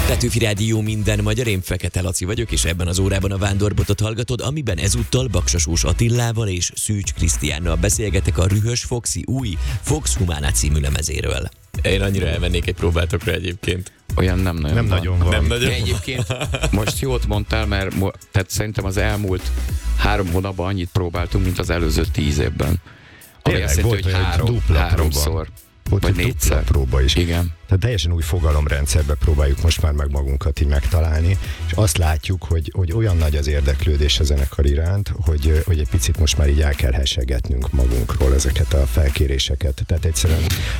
Petőfi Rádió minden magyar, én Fekete Laci vagyok, és ebben az órában a Vándorbotot hallgatod, amiben ezúttal Baksasós Attillával és Szűcs Krisztiánnal beszélgetek a Rühös Foxy új Fox Humana című lemezéről. Én annyira elmennék egy próbáltokra egyébként. Olyan nem nagyon van. Nem nagyon van. Egyébként most jót mondtál, mert tehát szerintem az elmúlt 3 hónapban annyit próbáltunk, mint az előző 10 évben. Ami azt jelenti, hogy háromszor. Volt egy dupla próba is. Igen. Tehát teljesen új fogalomrendszerbe próbáljuk most már meg magunkat így megtalálni, és azt látjuk, hogy olyan nagy az érdeklődés a zenekar iránt, hogy egy picit most már így el kell hessegetnünk magunkról ezeket a felkéréseket. Tehát egyszerűen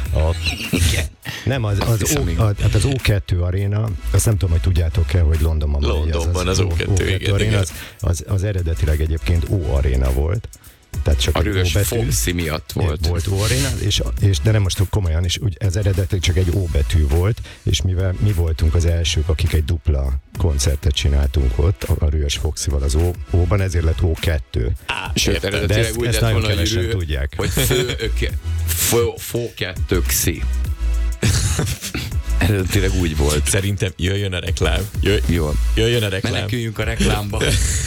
az O2 Aréna, azt nem tudom, hogy tudjátok-e, hogy Londonban az O2 Aréna, az eredetileg egyébként O Aréna volt. Tehát csak a Rühös Foxy miatt volt. Volt O-aréna, de nem most komolyan, és úgy ez eredetileg csak egy O betű volt, és mivel mi voltunk az elsők, akik egy dupla koncertet csináltunk ott, a Rühös Foxyval az O-ban, ezért lett O2. Sőt, eredetileg úgy lett volna, hogy tudják. Hogy Fó2Xi. Eredetileg úgy volt. Szerintem jöjjön a reklám. Jöjjön a reklám. Meneküljünk a reklámba.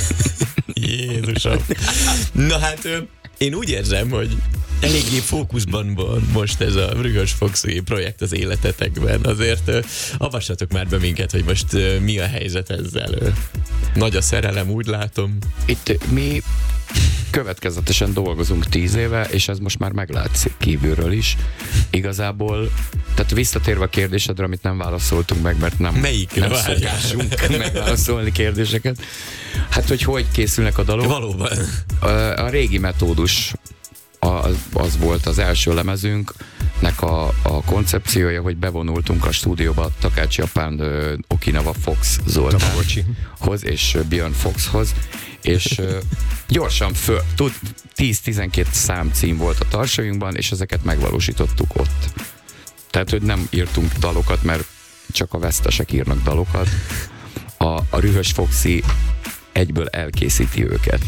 Jézusom. Na hát, én úgy érzem, hogy eléggé fókuszban van most ez a Rühös Foxy projekt az életetekben. Azért avassatok már be minket, hogy most mi a helyzet ezzel. Nagy a szerelem, úgy látom. Itt mi következetesen dolgozunk 10 éve, és ez most már meglátszik kívülről is. Igazából, tehát visszatérve a kérdésedre, amit nem válaszoltunk meg, mert nem szokásunk megválaszolni kérdéseket. Hát, hogy készülnek a dalok? Valóban. A régi metódus az volt az első lemezünknek a koncepciója, hogy bevonultunk a stúdióba Takács Japán Okinawa Fox Zoltánhoz és Björn Foxhoz, és gyorsan 10-12 számcím volt a tarsainkban, és ezeket megvalósítottuk ott. Tehát, hogy nem írtunk dalokat, mert csak a vesztesek írnak dalokat. A Rühös Foxy egyből elkészíti őket.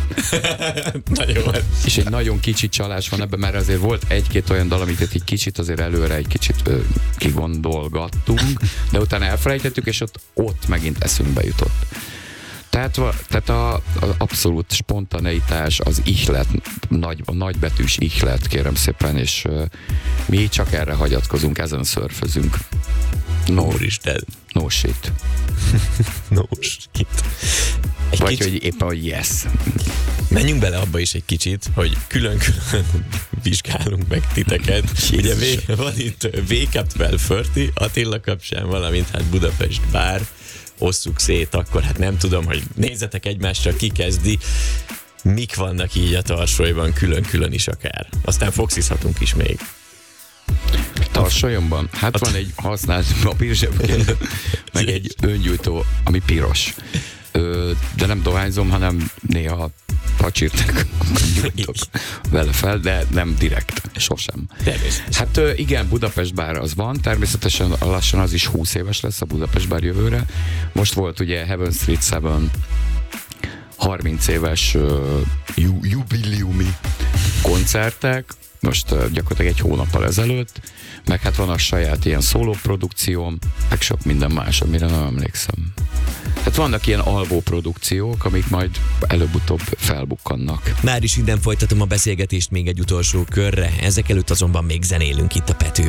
Nagyon. És egy nagyon kicsi csalás van ebben, mert azért volt egy-két olyan dal, amit egy kicsit azért előre egy kicsit kigondolgattunk, de utána elfelejtettük, és ott megint eszünkbe jutott. Tehát az abszolút spontaneitás, az ihlet, a nagybetűs ihlet, kérem szépen, és mi csak erre hagyatkozunk, ezen szörfözünk. Úristen. No shit. No shit. Vagy hogy éppen, hogy yes. Menjünk bele abba is egy kicsit, hogy külön-külön vizsgálunk meg titeket. Ugye van itt Wake Up 1230, Attila kapcsán, valamint hát Budapest Bár. Osszuk szét, akkor hát nem tudom, hogy nézzetek egymásra, ki kezdi. Mik vannak így a tarsolyban, külön-külön is akár. Aztán foxizhatunk is még. Tarsolyomban? Hát van egy használt papírzsebke, meg egy öngyújtó, ami piros. De nem dohányzom, hanem néha pacsirtek, gyújtok vele fel, de nem direkt, sosem. Hát igen, Budapest Bár az van, természetesen lassan az is 20 éves lesz a Budapest Bár jövőre. Most volt ugye Heaven Street 7 30 éves jubileumi koncertek, most gyakorlatilag egy hónappal ezelőtt, meg hát van a saját ilyen szóló produkcióm, meg sok minden más, amire nem emlékszem. Hát vannak ilyen alvó produkciók, amik majd előbb-utóbb felbukkannak. Már is innen folytatom a beszélgetést még egy utolsó körre, ezek előtt azonban még zenélünk itt a Pető